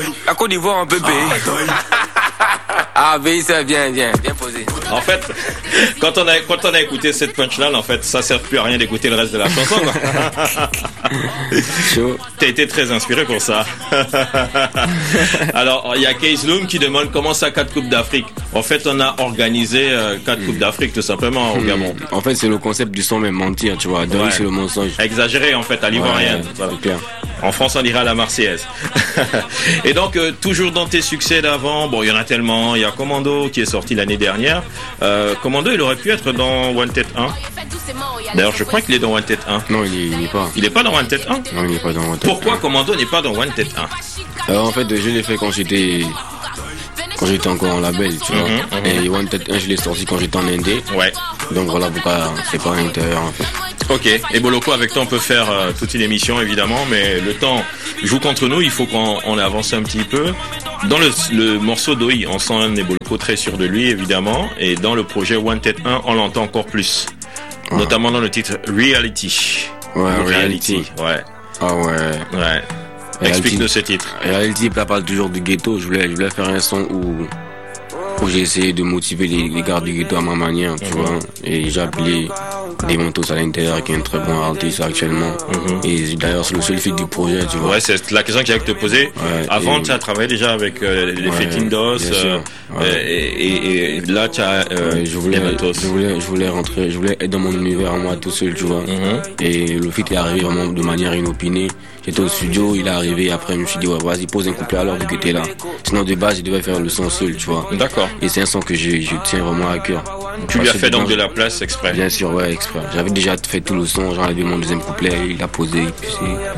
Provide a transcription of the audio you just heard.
La Côte d'Ivoire, on peut payer. Ah, oui, c'est bien posé. En fait, quand on a écouté cette punchline, en fait, ça sert plus à rien d'écouter le reste de la chanson. Chaud. T'as été très inspiré pour ça. Alors, il y a Case Loom qui demande comment ça 4 Coupes d'Afrique. En fait, on a organisé 4 Coupes d'Afrique tout simplement au Gabon. En fait, c'est le concept du son, même mentir, tu vois. Donc, c'est le mensonge. Exagéré, en fait, à l'ivoirienne. Ouais, c'est clair. En France, on dirait à la Marseillaise. Et donc, toujours dans tes succès d'avant, bon, il y en a tellement. Il y a Commando qui est sorti l'année dernière. Commando, il aurait pu être dans Wanted 1. D'ailleurs, je crois qu'il est dans Wanted 1. Non, il n'est pas. Il n'est pas dans Wanted 1? Non, il n'est pas dans Wanted 1. Pourquoi Commando n'est pas dans Wanted 1? En fait, je l'ai fait quand j'étais encore en label, tu vois. Et Wanted 1, je l'ai sorti quand j'étais en Indé. Ouais. Donc voilà pourquoi c'est pas à l'intérieur, en fait. Ok. Et Boloko, avec toi, on peut faire toute une émission, évidemment, mais le temps joue contre nous. Il faut qu'on avance un petit peu. Dans le morceau d'Oi, on sent Boloko très sûr de lui, évidemment. Et dans le projet Wanted 1, on l'entend encore plus. Notamment dans le titre Reality. Ouais, Reality. Ouais. Ah ouais. Ouais. Explique-nous ce titre. Reality, ça parle toujours du ghetto. Je voulais faire un son où j'ai essayé de motiver les gars du ghetto à ma manière, tu vois. Et j'ai appelé Demontos à l'intérieur, qui est un très bon artiste actuellement. Et d'ailleurs, c'est le seul feat du projet, tu vois. Ouais, c'est la question que j'allais te poser. Ouais, avant, tu as travaillé déjà avec les Fetindos. Et là, tu as je voulais être dans mon univers, moi, tout seul, tu vois. Et le feat est arrivé vraiment de manière inopinée. J'étais au studio, il est arrivé, après je me suis dit, ouais, vas-y, pose un couplet alors vu que t'es là. Sinon, de base, je devais faire le son seul, tu vois. D'accord. Et c'est un son que je tiens vraiment à cœur. Tu lui as fait donc de la place exprès? Bien sûr, ouais, exprès. J'avais déjà fait tout le son, j'en avais mon deuxième couplet, il a posé, puis c'est...